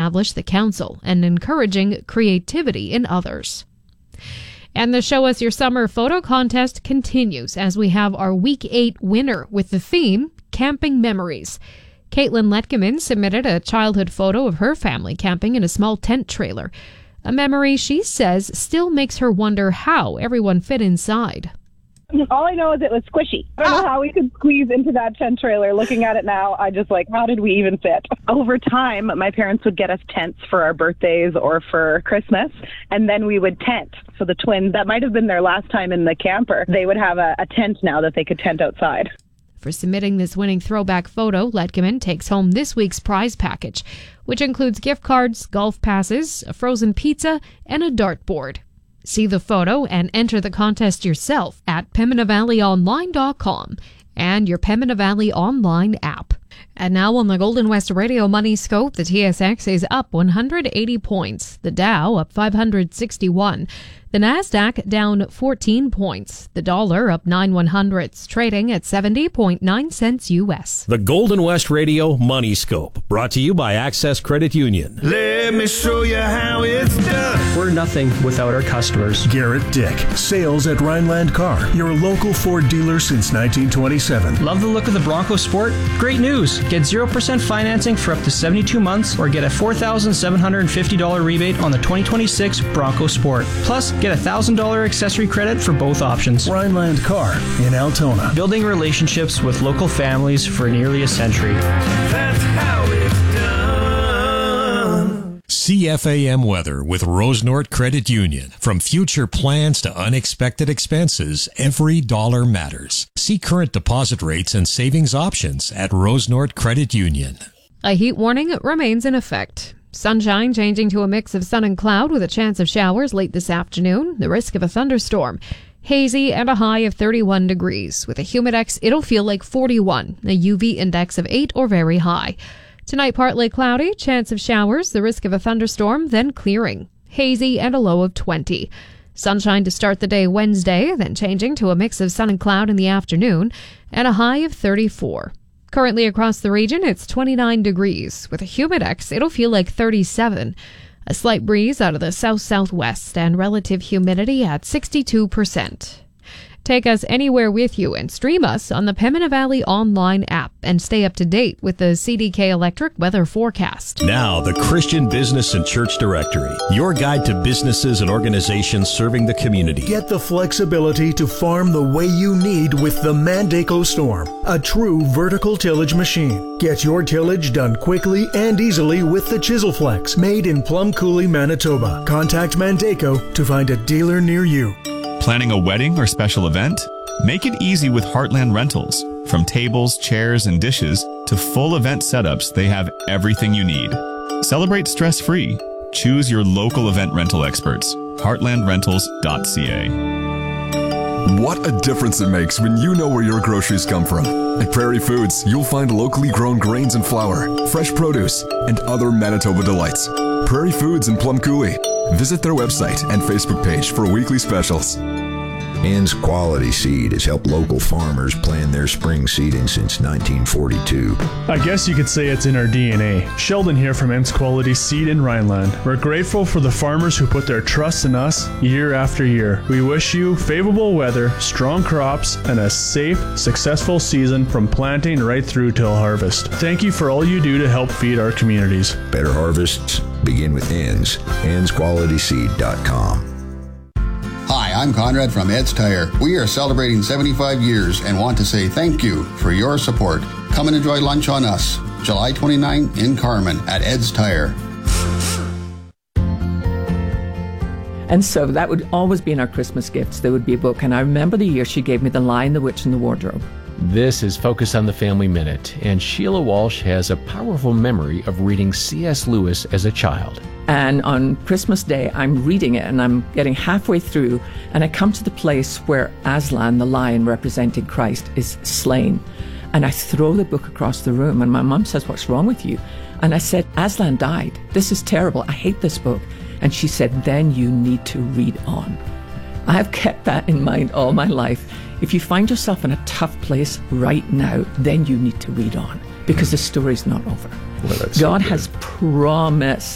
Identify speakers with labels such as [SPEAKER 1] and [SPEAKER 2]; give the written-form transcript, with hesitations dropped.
[SPEAKER 1] establish the council and encouraging creativity in others. And the Show Us Your Summer photo contest continues as we have our Week 8 winner with the theme Camping Memories. Caitlin Letkeman submitted a childhood photo of her family camping in a small tent trailer, a memory she says still makes her wonder how everyone fit inside.
[SPEAKER 2] All I know is it was squishy. I don't know how we could squeeze into that tent trailer. Looking at it now, I just how did we even fit? Over time, my parents would get us tents for our birthdays or for Christmas, and then we would tent. So the twins, that might have been their last time in the camper. They would have a tent now that they could tent outside.
[SPEAKER 1] For submitting this winning throwback photo, Letkeman takes home this week's prize package, which includes gift cards, golf passes, a frozen pizza, and a dartboard. See the photo and enter the contest yourself at PembinaValleyOnline.com and your Pembina Valley Online app. And now on the Golden West Radio Money Scope, the TSX is up 180 points, the Dow up 561, the Nasdaq down 14 points, the dollar up 9/100ths, trading at 70.9 cents U.S.
[SPEAKER 3] The Golden West Radio Money Scope, brought to you by Access Credit Union.
[SPEAKER 4] Let me show you how it's done.
[SPEAKER 5] We're nothing without our customers.
[SPEAKER 6] Garrett Dick, sales at Rhineland Car, your local Ford dealer since 1927.
[SPEAKER 5] Love the look of the Bronco Sport? Great news! Get 0% financing for up to 72 months or get a $4,750 rebate on the 2026 Bronco Sport. Plus, get a $1,000 accessory credit for both options.
[SPEAKER 6] Rhineland Car in Altona.
[SPEAKER 5] Building relationships with local families for nearly a century.
[SPEAKER 4] That's how it's done.
[SPEAKER 3] CFAM weather with Rosenort Credit Union. From future plans to unexpected expenses, every dollar matters. See current deposit rates and savings options at Rosenort Credit Union.
[SPEAKER 1] A heat warning remains in effect. Sunshine changing to a mix of sun and cloud with a chance of showers late this afternoon, the risk of a thunderstorm. Hazy and a high of 31 degrees. With a humidex, it'll feel like 41, a UV index of 8 or very high. Tonight, partly cloudy, chance of showers, the risk of a thunderstorm, then clearing. Hazy and a low of 20. Sunshine to start the day Wednesday, then changing to a mix of sun and cloud in the afternoon, and a high of 34. Currently across the region, it's 29 degrees. With a humidex, it'll feel like 37. A slight breeze out of the south-southwest and relative humidity at 62%. Take us anywhere with you and stream us on the Pembina Valley Online app and stay up to date with the CDK Electric weather forecast.
[SPEAKER 3] Now, the Christian Business and Church Directory, your guide to businesses and organizations serving the community.
[SPEAKER 6] Get the flexibility to farm the way you need with the Mandaco Storm, a true vertical tillage machine. Get your tillage done quickly and easily with the Chisel Flex, made in Plum Coulee, Manitoba. Contact Mandaco to find a dealer near you.
[SPEAKER 7] Planning a wedding or special event? Make it easy with Heartland Rentals. From tables, chairs, and dishes to full event setups, they have everything you need. Celebrate stress-free. Choose your local event rental experts. heartlandrentals.ca.
[SPEAKER 8] What a difference it makes when you know where your groceries come from. At Prairie Foods, you'll find locally grown grains and flour, fresh produce, and other Manitoba delights. Prairie Foods in Plum Coulee. Visit their website and Facebook page for weekly specials.
[SPEAKER 9] Ann's Quality Seed has helped local farmers plan their spring seeding since 1942.
[SPEAKER 10] I guess you could say it's in our DNA. Sheldon here from Ann's Quality Seed in Rhineland. We're grateful for the farmers who put their trust in us year after year. We wish you favorable weather, strong crops, and a safe, successful season from planting right through till harvest. Thank you for all you do to help feed our communities.
[SPEAKER 9] Better harvests begin with Ann's. Ann'sQualitySeed.com.
[SPEAKER 11] Hi, I'm Conrad from Ed's Tire. We are celebrating 75 years and want to say thank you for your support. Come and enjoy lunch on us, July 29 in Carman at Ed's Tire.
[SPEAKER 12] And so that would always be in our Christmas gifts. There would be a book. And I remember the year she gave me The Lion, the Witch, and the Wardrobe.
[SPEAKER 13] This is Focus on the Family Minute, and Sheila Walsh has a powerful memory of reading C.S. Lewis as a child.
[SPEAKER 12] And on Christmas Day, I'm reading it, and I'm getting halfway through, and I come to the place where Aslan, the lion representing Christ, is slain. And I throw the book across the room, and my mum says, "What's wrong with you?" And I said, "Aslan died. This is terrible. I hate this book." And she said, "Then you need to read on." I have kept that in mind all my life. If you find yourself in a tough place right now, then you need to read on, because the story's not over.
[SPEAKER 13] Well,
[SPEAKER 12] God has promised